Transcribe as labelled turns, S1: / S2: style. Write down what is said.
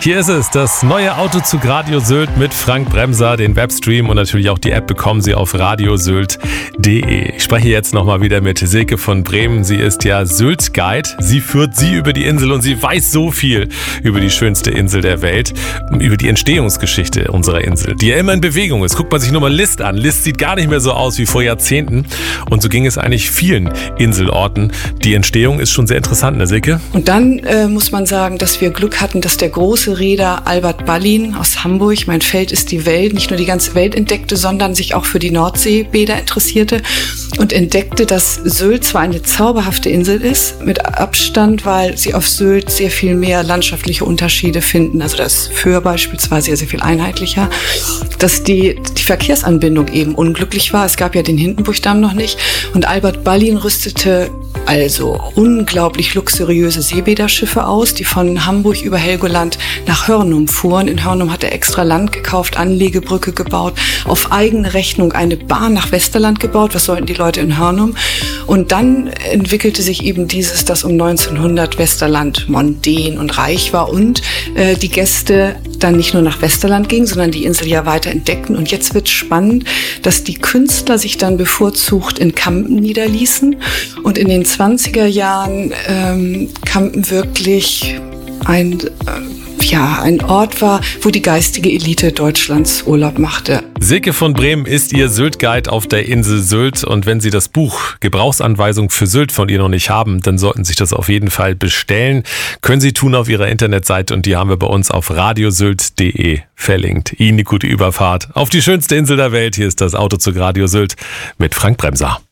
S1: Hier ist es, das neue Autozug Radio Sylt mit Frank Bremser. Den Webstream und natürlich auch die App bekommen Sie auf radiosylt.de. Ich spreche jetzt nochmal wieder mit Silke von Bremen. Sie ist ja Sylt-Guide. Sie führt Sie über die Insel und sie weiß so viel über die schönste Insel der Welt, über die Entstehungsgeschichte unserer Insel, die ja immer in Bewegung ist. Guckt man sich nur mal List an. List sieht gar nicht mehr so aus wie vor Jahrzehnten. Und so ging es eigentlich vielen Inselorten. Die Entstehung ist schon sehr interessant, ne Silke?
S2: Und dann muss man sagen, dass wir Glück hatten, dass der große Reeder Albert Ballin aus Hamburg, mein Feld ist die Welt, nicht nur die ganze Welt entdeckte, sondern sich auch für die Nordseebäder interessierte und entdeckte, dass Sylt zwar eine zauberhafte Insel ist, mit Abstand, weil sie auf Sylt sehr viel mehr landschaftliche Unterschiede finden. Also das Föhr beispielsweise sehr viel einheitlicher. Dass die Verkehrsanbindung eben unglücklich war. Es gab ja den Hindenburgdamm noch nicht. Und Albert Ballin rüstete also unglaublich luxuriöse Seebäderschiffe aus, die von Hamburg über Helgoland nach Hörnum fuhren. In Hörnum hat er extra Land gekauft, Anlegebrücke gebaut, auf eigene Rechnung eine Bahn nach Westerland gebaut. Was sollten die Leute in Hörnum? Und dann entwickelte sich eben dass um 1900 Westerland mondän und reich war und die Gäste dann nicht nur nach Westerland gingen, sondern die Insel ja weiter entdeckten. Und jetzt wird spannend, dass die Künstler sich dann bevorzugt in Kampen niederließen und in den 20er Jahren Kampen wirklich ein Ort war, wo die geistige Elite Deutschlands Urlaub machte.
S1: Silke von Bremen ist Ihr Sylt-Guide auf der Insel Sylt. Und wenn Sie das Buch Gebrauchsanweisung für Sylt von ihr noch nicht haben, dann sollten Sie sich das auf jeden Fall bestellen. Können Sie tun auf Ihrer Internetseite und die haben wir bei uns auf radiosylt.de verlinkt. Ihnen eine gute Überfahrt auf die schönste Insel der Welt. Hier ist das Autozug Radio Sylt mit Frank Bremser.